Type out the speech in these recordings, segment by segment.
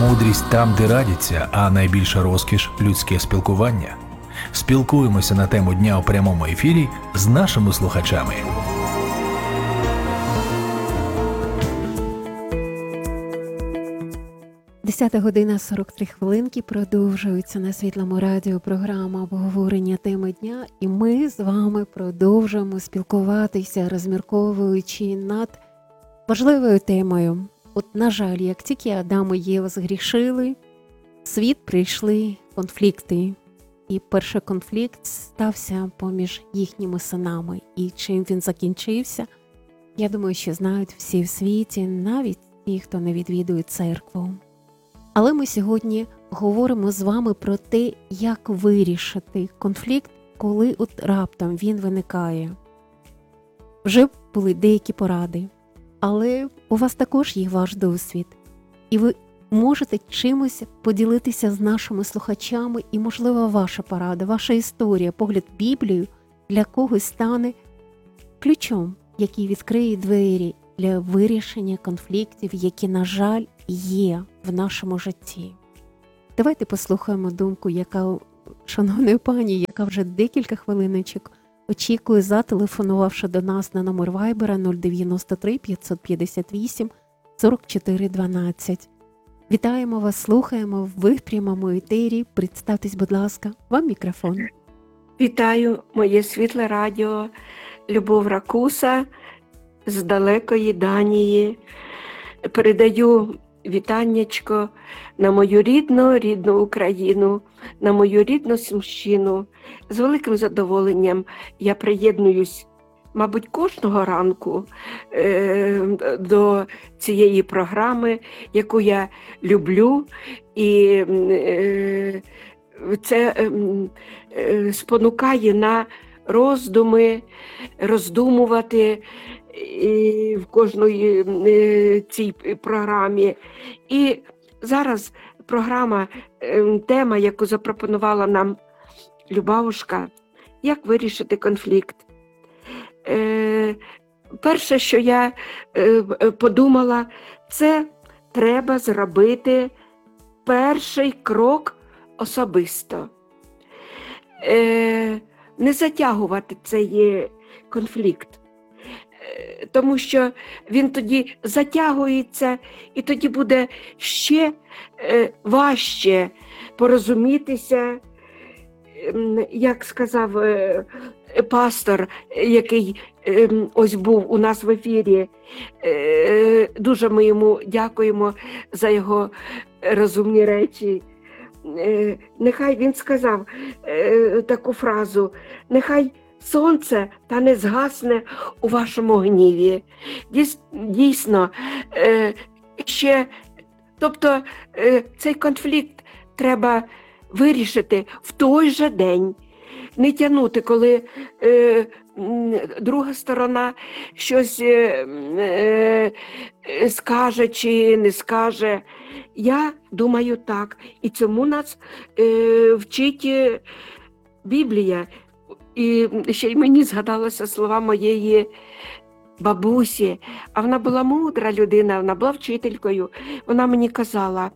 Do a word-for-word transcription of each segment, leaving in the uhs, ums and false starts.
Мудрість там, де радяться, а найбільша розкіш – людське спілкування. Спілкуємося на тему дня у прямому ефірі з нашими слухачами. десята година сорок три хвилинки, продовжується на Світлому радіо програма обговорення теми дня, і ми з вами продовжуємо спілкуватися, розмірковуючи над важливою темою. От, на жаль, як тільки Адам і Єва згрішили, в світ прийшли конфлікти. І перший конфлікт стався поміж їхніми синами. І чим він закінчився, я думаю, що знають всі в світі, навіть ті, хто не відвідує церкву. Але ми сьогодні говоримо з вами про те, як вирішити конфлікт, коли от раптом він виникає. Вже були деякі поради, але у вас також є ваш досвід. І ви можете чимось поділитися з нашими слухачами, і, можливо, ваша порада, ваша історія, погляд в Біблію для когось стане ключом, який відкриє двері для вирішення конфліктів, які, на жаль, є в нашому житті. Давайте послухаємо думку, яка шановної пані, яка вже декілька хвилиночок очікує, зателефонувавши до нас на номер Вайбера нуль дев'яносто три п'ятсот п'ятдесят вісім сорок чотири дванадцять. Вітаємо вас, слухаємо, ви в прямому етері. Представтесь, будь ласка, вам мікрофон. Вітаю, моє світле радіо, Любов Ракуса з далекої Данії. Передаю вітаннячко на мою рідну, рідну Україну, на мою рідну Сумщину. З великим задоволенням я приєднуюсь, мабуть, кожного ранку е, до цієї програми, яку я люблю, і е, це е, спонукає на роздуми, роздумувати і в кожної е, цій програмі. І зараз програма, е, тема, яку запропонувала нам Любавушка, як вирішити конфлікт. Е, перше, що я е, подумала, це треба зробити перший крок особисто. Е, не затягувати цей конфлікт, е, тому що він тоді затягується, і тоді буде ще е, важче порозумітися, е, як сказав е, пастор, який е, ось був у нас в ефірі. Е, дуже ми йому дякуємо за його розумні речі. Е, нехай він сказав е, таку фразу: нехай сонце та не згасне у вашому гніві. Дійс, дійсно, е, ще, тобто е, цей конфлікт треба вирішити в той же день. Не тягнути, коли е, друга сторона щось е, е, скаже чи не скаже. Я думаю так. І цьому нас е, вчить Біблія. І ще й мені згадалися слова моєї бабусі. А вона була мудра людина, вона була вчителькою. Вона мені казала,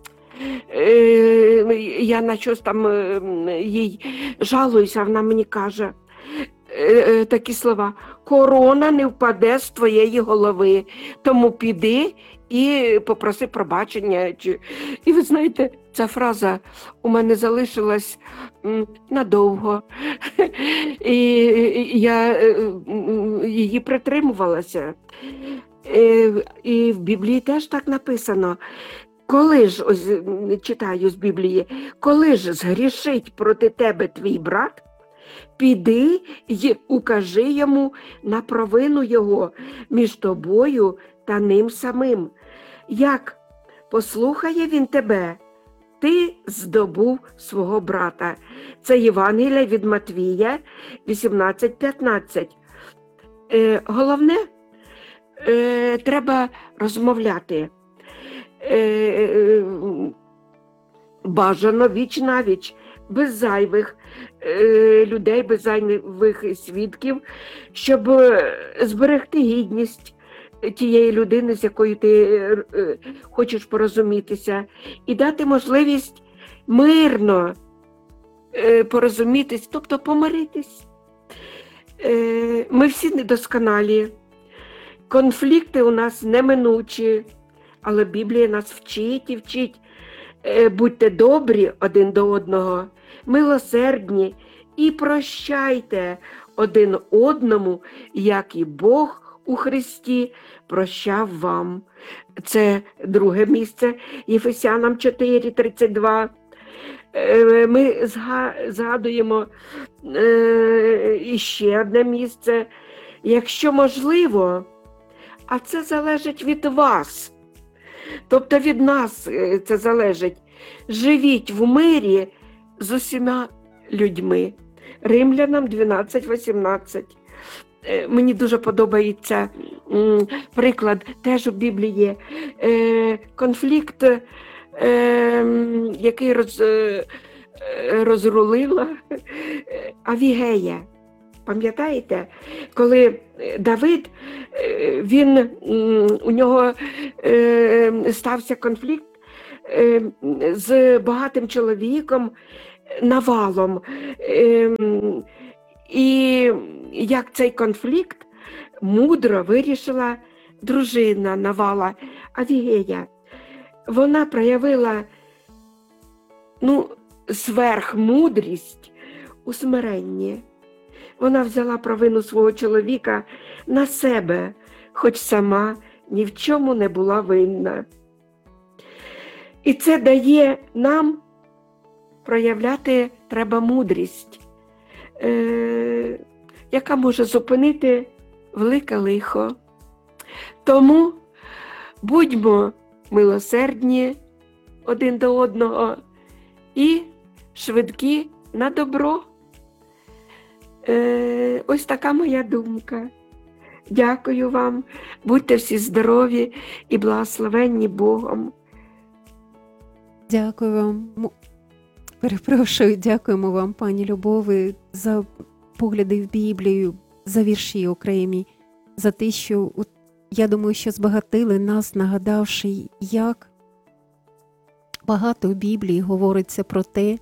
я на щось там їй жалуюся, вона мені каже такі слова: корона не впаде з твоєї голови, тому піди і попроси пробачення. І ви знаєте, ця фраза у мене залишилась надовго, і я її притримувалася. І в Біблії теж так написано. Коли ж, ось читаю з Біблії, коли ж згрішить проти тебе твій брат, піди й укажи йому на провину його між тобою та ним самим. Як послухає він тебе, ти здобув свого брата. Це Євангелія від Матвія вісімнадцять п'ятнадцять. Е, головне, е, треба розмовляти. Е, бажано віч навіч, без зайвих е, людей, без зайвих свідків, щоб зберегти гідність тієї людини, з якою ти е, хочеш порозумітися, і дати можливість мирно е, порозумітись, тобто помиритись. Е, ми всі недосконалі, конфлікти у нас неминучі, але Біблія нас вчить і вчить. Е, будьте добрі один до одного, милосердні і прощайте один одному, як і Бог у Христі прощав вам. Це друге місце, Єфесянам чотири тридцять два. Ми згадуємо іще одне місце. Якщо можливо, а це залежить від вас, тобто від нас це залежить, живіть в мирі з усіма людьми. Римлянам дванадцять вісімнадцять. Мені дуже подобається приклад, теж у Біблії, конфлікт, який роз, розрулила Авігея. Пам'ятаєте, коли Давид, він, у нього стався конфлікт з багатим чоловіком, Навалом. І як цей конфлікт мудро вирішила дружина Навала Авігея. Вона проявила ну, сверхмудрість у смиренні. Вона взяла провину свого чоловіка на себе, хоч сама ні в чому не була винна. І це дає нам проявляти треба мудрість, е- яка може зупинити велике лихо. Тому будьмо милосердні один до одного і швидкі на добро. Е, ось така моя думка. Дякую вам, будьте всі здорові і благословенні Богом. Дякую вам. Перепрошую, дякуємо вам, пані Любови, за погляди в Біблію, за вірші окремі, за те, що, я думаю, що збагатили нас, нагадавши, як багато в Біблії говориться про те,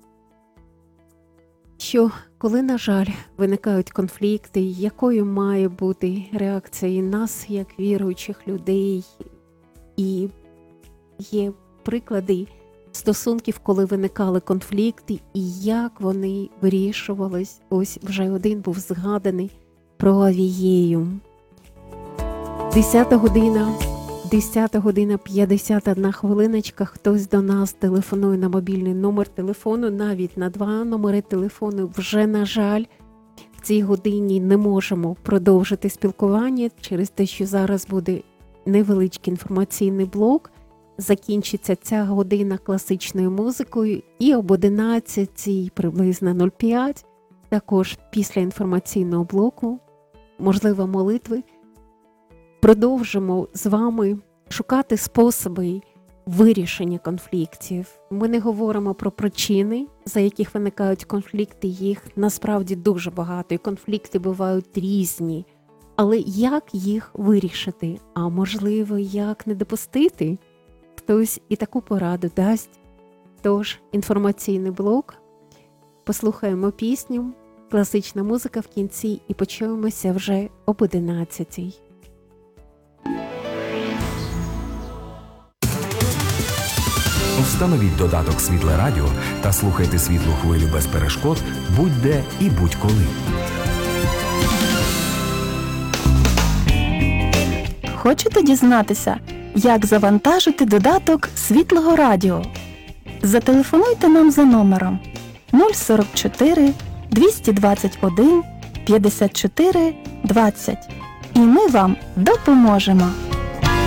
що коли, на жаль, виникають конфлікти, якою має бути реакція нас, як віруючих людей, і є приклади стосунків, коли виникали конфлікти, і як вони вирішувались. Ось вже один був згаданий про Авігею. Десята година, десята година, п'ятдесят одна хвилиночка. Хтось до нас телефонує на мобільний номер телефону, навіть на два номери телефону. Вже, на жаль, в цій годині не можемо продовжити спілкування через те, що зараз буде невеличкий інформаційний блок. Закінчиться ця година класичною музикою, і об одинадцятій приблизно нуль п'ять, також після інформаційного блоку, можливо, молитви, продовжимо з вами шукати способи вирішення конфліктів. Ми не говоримо про причини, за яких виникають конфлікти, їх насправді дуже багато, і конфлікти бувають різні. Але як їх вирішити? А можливо, як не допустити? Хтось і таку пораду дасть. Тож, інформаційний блок, послухаємо пісню, класична музика в кінці і почуємося вже об одинадцятій. Встановіть додаток «Світле радіо» та слухайте світлу хвилю без перешкод будь-де і будь-коли. Хочете дізнатися, як завантажити додаток «Світлого радіо»? Зателефонуйте нам за номером нуль сорок чотири двісті двадцять один п'ятдесят чотири двадцять і ми вам допоможемо.